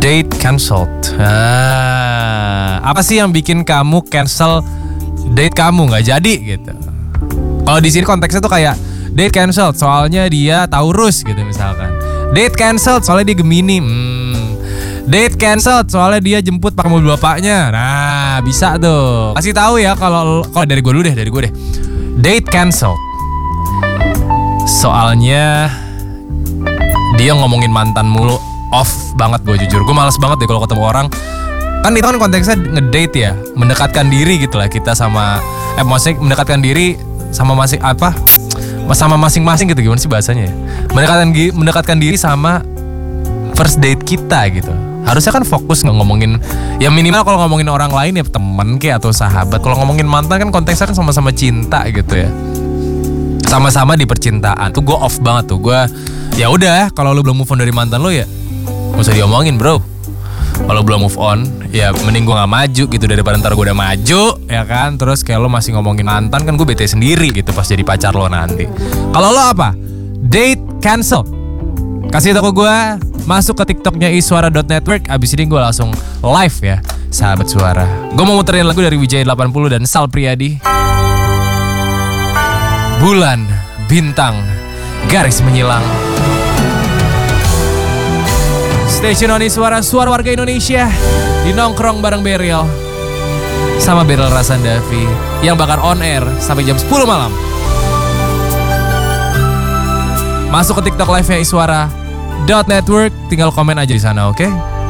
Date cancelled. Apa sih yang bikin kamu cancel date kamu nggak jadi gitu? Kalau di sini konteksnya tuh kayak date cancelled soalnya dia Taurus gitu misalkan. Date cancelled soalnya dia Gemini. Date cancelled soalnya dia jemput pakai mobil bapaknya. Nah, bisa tuh. Kasih tahu ya kalau dari gue deh. Date cancelled. Soalnya dia ngomongin mantan mulu, off banget gue jujur. Gue malas banget deh kalau ketemu orang. Kan itu kan konteksnya ngedate ya, mendekatkan diri gitu lah kita sama maksudnya mendekatkan diri sama masing-masing gitu, gimana sih bahasanya ya? Mendekatkan diri sama first date kita gitu. Harusnya kan fokus ngomongin ya minimal kalau ngomongin orang lain ya teman kayak atau sahabat. Kalau ngomongin mantan kan konteksnya kan sama-sama cinta gitu ya. Sama-sama di percintaan. Tuh gue off banget tuh. Gue ya udah kalau lu belum move on dari mantan lu ya gak usah diomongin, bro. Kalau belum move on, ya mending gue gak maju gitu daripada ntar gue udah maju, ya kan? Terus kayak lo masih ngomongin mantan, kan gue bete sendiri gitu pas jadi pacar lo nanti. Kalau lo apa? Date cancel. Kasih tau gue, masuk ke TikToknya iswara.network. Abis ini gue langsung live ya, sahabat suara. Gue mau muterin lagu dari Wijaya 80 dan Sal Priadi. Bulan, bintang, garis menyilang. Station on Iswara, suara warga Indonesia. Di nongkrong bareng Beril sama Beril Rasandavi yang bakal on air sampai jam 10 malam. Masuk ke TikTok live-nya Iswara.network, tinggal komen aja di sana, oke?